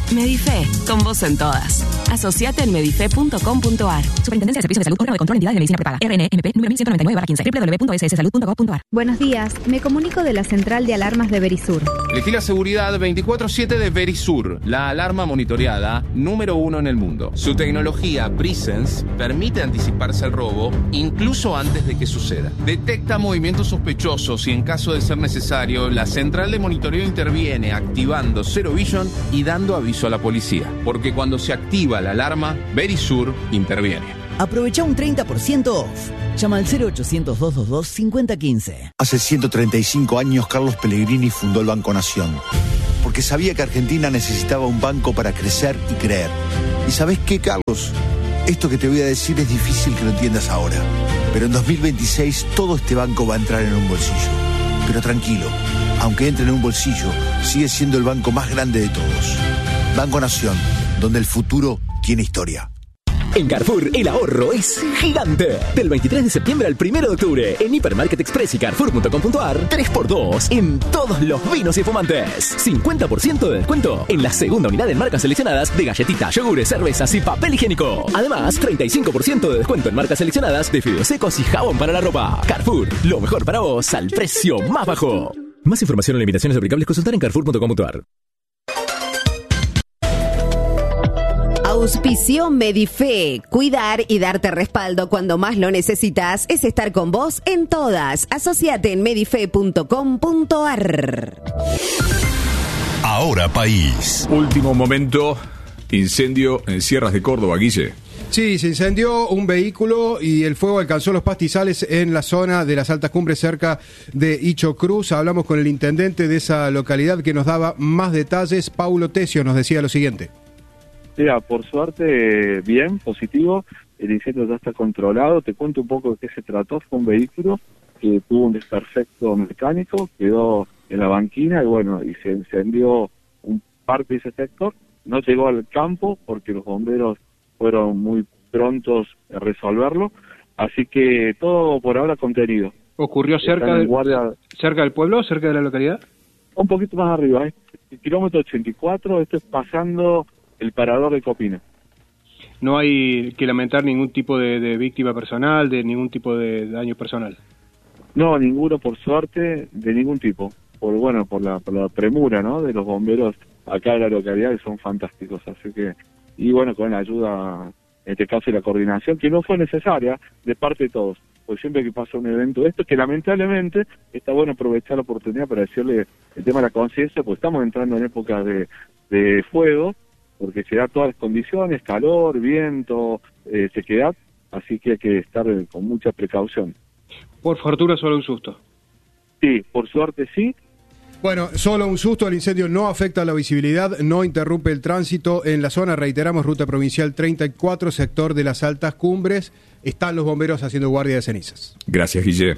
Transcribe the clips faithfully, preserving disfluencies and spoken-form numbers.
Medife, con vos en todas. Asociate en medife punto com punto a r. Superintendencia de Servicios de Salud, órgano de control de entidades de medicina prepaga. R N M P número mil ciento noventa y nueve barra quince. doble u doble u doble u punto s s salud punto gov punto a r. Buenos días, me comunico de la central de alarmas de Verisur. Elegí la seguridad veinticuatro siete de Verisur, la alarma monitoreada número uno en el mundo. Su tecnología Presence permite anticiparse al robo incluso antes de que suceda. Detecta movimientos sospechosos y en caso de ser necesario, la central de monitoreo interviene activando Zero Vision y dando aviso a la policía. Porque cuando se activa la alarma, Verisur interviene. Aprovecha un treinta por ciento off. Llama al cero ochocientos, doscientos veintidós, cincuenta quince. Hace ciento treinta y cinco años Carlos Pellegrini fundó el Banco Nación, porque sabía que Argentina necesitaba un banco para crecer y creer. ¿Y sabés qué, Carlos? Esto que te voy a decir es difícil que lo entiendas ahora, pero en dos mil veintiséis todo este banco va a entrar en un bolsillo. Pero tranquilo, aunque entre en un bolsillo, sigue siendo el banco más grande de todos. Banco Nación, donde el futuro tiene historia. En Carrefour, el ahorro es gigante. Del veintitrés de septiembre al primero de octubre, en Hipermarket Express y Carrefour punto com punto a r, tres por dos en todos los vinos y espumantes. cincuenta por ciento de descuento en la segunda unidad en marcas seleccionadas de galletitas, yogures, cervezas y papel higiénico. Además, treinta y cinco por ciento de descuento en marcas seleccionadas de fideos secos y jabón para la ropa. Carrefour, lo mejor para vos al precio más bajo. Más información o limitaciones aplicables, consultar en carrefour punto com punto a r. Auspicio Medife. Cuidar y darte respaldo cuando más lo necesitas es estar con vos en todas. Asociate en medife punto com punto a r. Ahora País. Último momento, incendio en Sierras de Córdoba, Guille. Sí, se incendió un vehículo y el fuego alcanzó los pastizales en la zona de las altas cumbres cerca de Icho Cruz. Hablamos con el intendente de esa localidad que nos daba más detalles. Paulo Tesio nos decía lo siguiente. Mira, por suerte, bien, positivo, el incendio ya está controlado. Te cuento un poco de qué se trató. Fue un vehículo que tuvo un desperfecto mecánico, quedó en la banquina y bueno, y se encendió un parte de ese sector. No llegó al campo porque los bomberos fueron muy prontos a resolverlo, así que todo por ahora contenido. ¿Ocurrió cerca del, guardia... cerca del pueblo, cerca de la localidad? Un poquito más arriba, ¿eh? El kilómetro ochenta y cuatro, esto es pasando el parador de Copina. No hay que lamentar ningún tipo de, de víctima personal, de ningún tipo de daño personal. No, ninguno por suerte, de ningún tipo. Por bueno, por la, por la premura, ¿no? De los bomberos acá de la localidad, que son fantásticos. Así que, y bueno, con la ayuda, en este caso, y la coordinación, que no fue necesaria de parte de todos. Porque siempre que pasa un evento de esto, que lamentablemente está bueno aprovechar la oportunidad para decirle el tema de la conciencia, porque estamos entrando en épocas de, de fuego, porque se da todas las condiciones, calor, viento, eh, sequedad, así que hay que estar eh, con mucha precaución. Por fortuna, solo un susto. Sí, por suerte sí. Bueno, solo un susto, el incendio no afecta la visibilidad, no interrumpe el tránsito en la zona, reiteramos, ruta provincial treinta y cuatro, sector de las altas cumbres, están los bomberos haciendo guardia de cenizas. Gracias, Guille.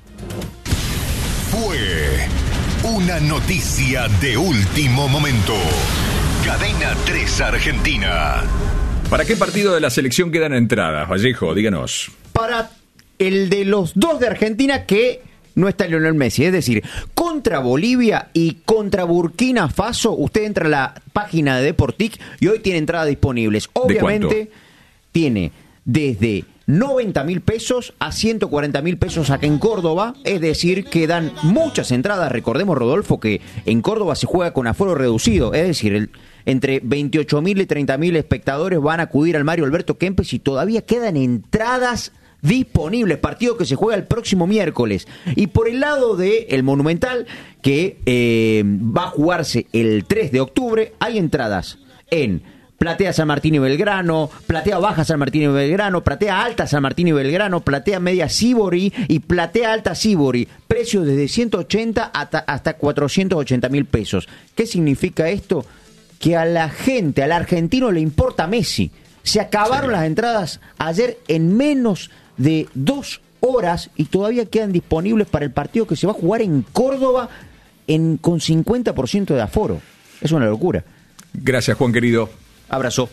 Fue una noticia de último momento. Cadena tres Argentina. ¿Para qué partido de la selección quedan entradas, Vallejo? Díganos. Para el de los dos de Argentina que no está Lionel Messi, es decir, contra Bolivia y contra Burkina Faso, usted entra a la página de Deportic y hoy tiene entradas disponibles. Obviamente tiene desde noventa mil pesos a ciento cuarenta mil pesos acá en Córdoba, es decir, que dan muchas entradas. Recordemos, Rodolfo, que en Córdoba se juega con aforo reducido, es decir, el, entre veintiocho mil y treinta mil espectadores van a acudir al Mario Alberto Kempes y todavía quedan entradas disponibles, partido que se juega el próximo miércoles. Y por el lado de el Monumental, que eh, va a jugarse el tres de octubre, hay entradas en Platea San Martín y Belgrano, Platea Baja San Martín y Belgrano, Platea Alta San Martín y Belgrano, Platea Media Sibori y Platea Alta Sibori. Precios desde ciento ochenta hasta, hasta cuatrocientos ochenta mil pesos. ¿Qué significa esto? Que a la gente, al argentino le importa Messi. Se acabaron sí. las entradas ayer en menos de dos horas y todavía quedan disponibles para el partido que se va a jugar en Córdoba en, con cincuenta por ciento de aforo. Es una locura. Gracias, Juan querido. Abrazo.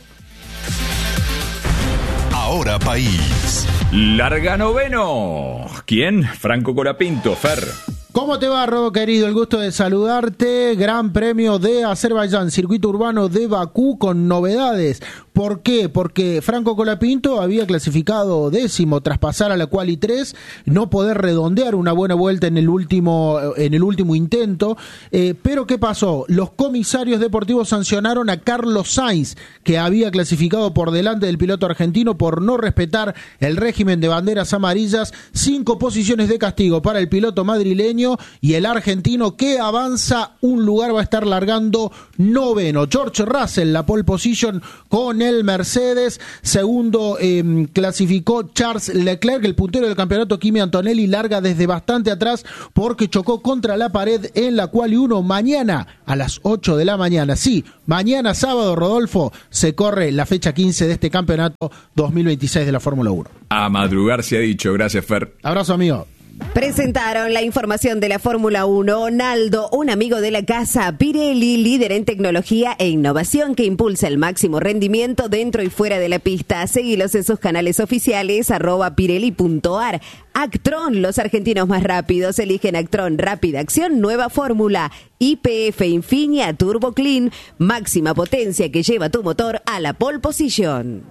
Ahora País. Larga noveno. ¿Quién? Franco Colapinto, Fer. ¿Cómo te va, Rodo, querido? El gusto de saludarte. Gran Premio de Azerbaiyán, circuito urbano de Bakú con novedades. ¿Por qué? Porque Franco Colapinto había clasificado décimo tras pasar a la quali tres, no poder redondear una buena vuelta en el último en el último intento. Eh, pero ¿qué pasó? Los comisarios deportivos sancionaron a Carlos Sainz, que había clasificado por delante del piloto argentino por no respetar el régimen de banderas amarillas. Cinco posiciones de castigo para el piloto madrileño, y el argentino que avanza un lugar va a estar largando noveno. George Russell, la pole position con el Mercedes. Segundo eh, clasificó Charles Leclerc, el puntero del campeonato. Kimi Antonelli larga desde bastante atrás porque chocó contra la pared en la quali uno. Mañana a las ocho de la mañana, sí, mañana sábado, Rodolfo, se corre la fecha quince de este campeonato dos mil veintiséis de la Fórmula uno. A madrugar se ha dicho. Gracias, Fer. Abrazo, amigo. Presentaron la información de la Fórmula uno. Naldo, un amigo de la casa. Pirelli, líder en tecnología e innovación que impulsa el máximo rendimiento dentro y fuera de la pista. Seguilos en sus canales oficiales, arroba pirelli punto ar. Actron, los argentinos más rápidos eligen Actron. Rápida acción, nueva fórmula. Y P F Infinia Turbo Clean, máxima potencia que lleva tu motor a la pole position.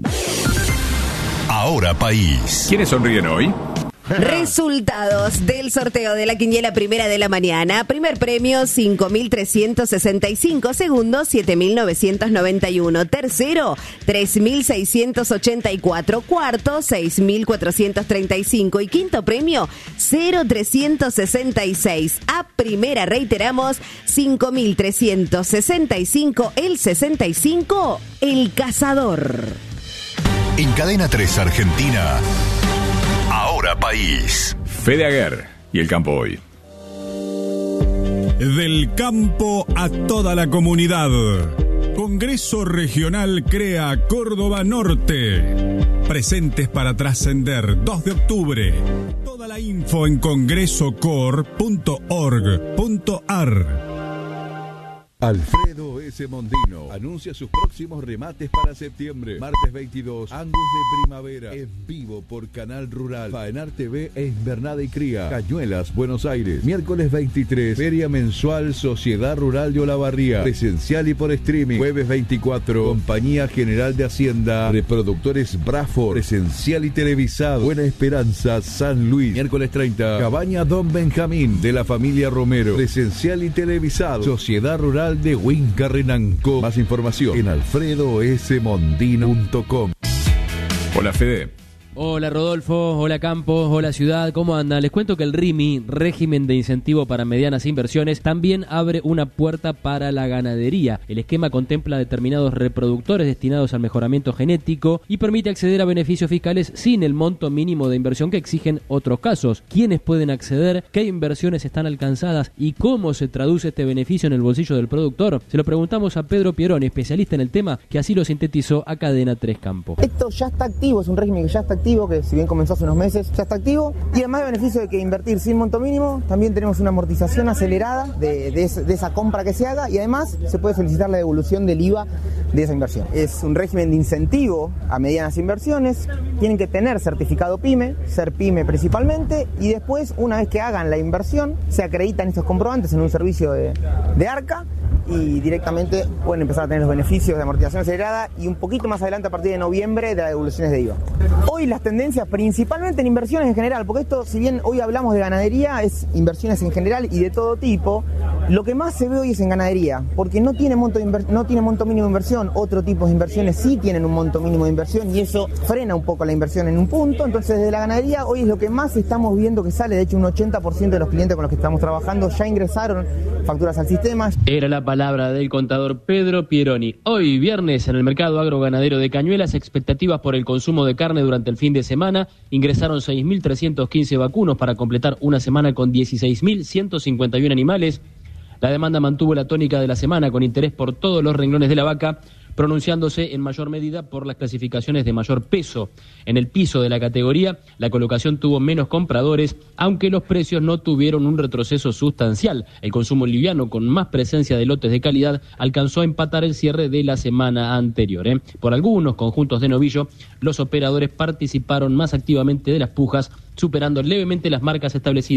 Ahora País. ¿Quiénes sonríen hoy? Resultados del sorteo de la quiniela primera de la mañana. Primer premio, cinco mil trescientos sesenta y cinco. Segundo, siete mil novecientos noventa y uno. Tercero, tres mil seiscientos ochenta y cuatro. Cuarto, seis mil cuatrocientos treinta y cinco. Y quinto premio, cero trescientos sesenta y seis. A primera, reiteramos, cinco mil trescientos sesenta y cinco. El sesenta y cinco, el cazador. En Cadena tres Argentina. Ahora País. Fede Aguer y el campo hoy. Del campo a toda la comunidad. Congreso Regional Crea Córdoba Norte. Presentes para trascender. dos de octubre. Toda la info en congreso cor punto org punto ar. Alfredo S. Mondino anuncia sus próximos remates para septiembre. Martes veintidós, Angus de Primavera, en vivo por Canal Rural. Faenar T V e Invernada y Cría, Cañuelas, Buenos Aires. Miércoles veintitrés, Feria Mensual Sociedad Rural de Olavarría, presencial y por streaming. Jueves veinticuatro, Compañía General de Hacienda, Reproductores Braford, presencial y televisado. Buena Esperanza, San Luis. Miércoles treinta, Cabaña Don Benjamín, de la familia Romero, presencial y televisado. Sociedad Rural de Huincarrenanco. Más información en alfredo s mondino punto com. Hola, Fede. Hola Rodolfo, hola Campos, hola Ciudad, ¿cómo andan? Les cuento que el R I M I, régimen de incentivo para medianas inversiones, también abre una puerta para la ganadería. El esquema contempla determinados reproductores destinados al mejoramiento genético y permite acceder a beneficios fiscales sin el monto mínimo de inversión que exigen otros casos. ¿Quiénes pueden acceder? ¿Qué inversiones están alcanzadas? ¿Y cómo se traduce este beneficio en el bolsillo del productor? Se lo preguntamos a Pedro Pieroni, especialista en el tema, que así lo sintetizó a Cadena tres Campo. Esto ya está activo, es un régimen que ya está activo, que si bien comenzó hace unos meses, ya está activo, y además el beneficio de que invertir sin monto mínimo, también tenemos una amortización acelerada de, de, de esa compra que se haga, y además se puede solicitar la devolución del I V A de esa inversión. Es un régimen de incentivo a medianas inversiones, tienen que tener certificado PYME, ser PYME principalmente, y después, una vez que hagan la inversión, se acreditan estos comprobantes en un servicio de, de ARCA, y directamente pueden empezar a tener los beneficios de amortización acelerada y un poquito más adelante, a partir de noviembre, de las devoluciones de I V A. Hoy las tendencias principalmente en inversiones en general, porque esto, si bien hoy hablamos de ganadería, es inversiones en general y de todo tipo, lo que más se ve hoy es en ganadería, porque no tiene monto, de inver- no tiene monto mínimo de inversión. Otro tipo de inversiones sí tienen un monto mínimo de inversión y eso frena un poco la inversión en un punto. Entonces, desde la ganadería hoy es lo que más estamos viendo que sale. De hecho, un ochenta por ciento de los clientes con los que estamos trabajando ya ingresaron facturas al sistema. Era la palabra del contador Pedro Pieroni. Hoy, viernes, en el mercado agroganadero de Cañuelas, expectativas por el consumo de carne durante el fin de semana. Ingresaron seis mil trescientos quince vacunos para completar una semana con dieciséis mil ciento cincuenta y uno animales. La demanda mantuvo la tónica de la semana con interés por todos los renglones de la vaca, pronunciándose en mayor medida por las clasificaciones de mayor peso. En el piso de la categoría, la colocación tuvo menos compradores, aunque los precios no tuvieron un retroceso sustancial. El consumo liviano, con más presencia de lotes de calidad, alcanzó a empatar el cierre de la semana anterior. ¿eh? Por algunos conjuntos de novillo, los operadores participaron más activamente de las pujas, superando levemente las marcas establecidas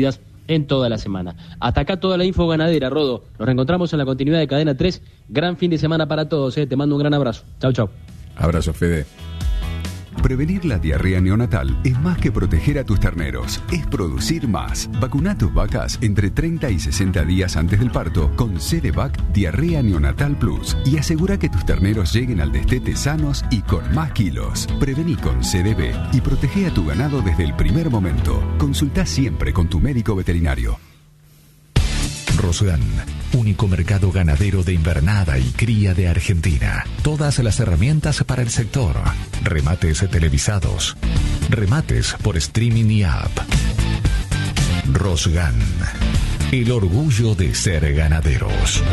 en toda la semana. Hasta acá toda la info ganadera, Rodo. Nos reencontramos en la continuidad de Cadena tres. Gran fin de semana para todos, ¿eh? Te mando un gran abrazo. Chau, chau. Abrazo, Fede. Prevenir la diarrea neonatal es más que proteger a tus terneros, es producir más. Vacuna a tus vacas entre treinta y sesenta días antes del parto con Cedevac Diarrea Neonatal Plus y asegura que tus terneros lleguen al destete sanos y con más kilos. Prevení con C D B y protege a tu ganado desde el primer momento. Consulta siempre con tu médico veterinario. Rosgan, único mercado ganadero de invernada y cría de Argentina. Todas las herramientas para el sector. Remates televisados. Remates por streaming y app. Rosgan, el orgullo de ser ganaderos.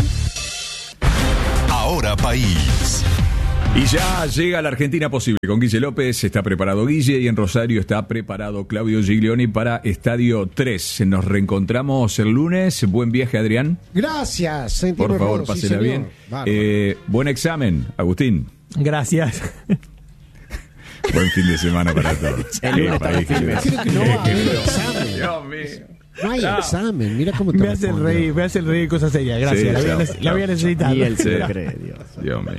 Ahora País. Y ya llega la Argentina Posible con Guille López, está preparado Guille y en Rosario está preparado Claudio Giglioni para Estadio tres. Nos reencontramos el lunes. Buen viaje, Adrián. Gracias. Por favor, rodo, pásela sí, bien. Eh, buen examen, Agustín. Gracias. Buen fin de semana para todos. El lunes país, creo que no va a haber examen. Dios mío. No hay no. examen, mira cómo te me hace el reír, me hace el reír cosas serias, gracias, sí, la, voy a, la voy a necesitar. Y él se lo cree, Dios. Dios mío.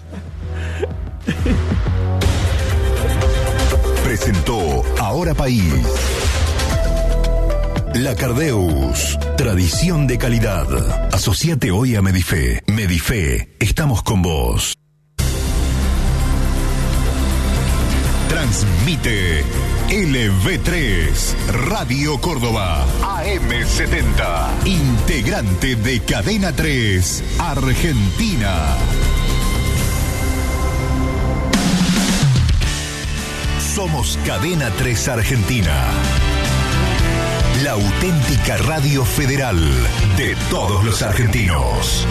Presentó Ahora País. La Cardeus, tradición de calidad. Asociate hoy a Medife. Medife, estamos con vos. Transmite L V tres, Radio Córdoba, A M setenta, integrante de Cadena tres, Argentina. Somos Cadena tres Argentina, la auténtica radio federal de todos los argentinos.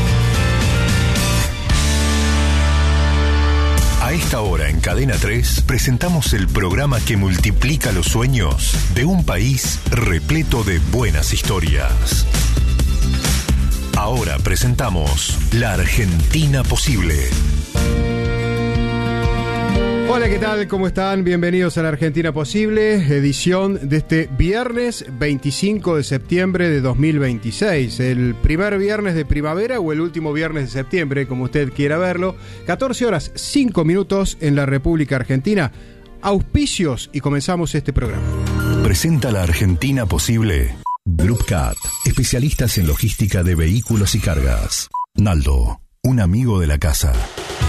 A esta hora en Cadena tres presentamos el programa que multiplica los sueños de un país repleto de buenas historias. Ahora presentamos La Argentina Posible. Hola, ¿qué tal? ¿Cómo están? Bienvenidos a La Argentina Posible, edición de este viernes veinticinco de septiembre de dos mil veintiséis. El primer viernes de primavera o el último viernes de septiembre, como usted quiera verlo. catorce horas cinco minutos en la República Argentina. Auspicios y comenzamos este programa. Presenta La Argentina Posible. Group Cat, especialistas en logística de vehículos y cargas. Naldo, un amigo de la casa.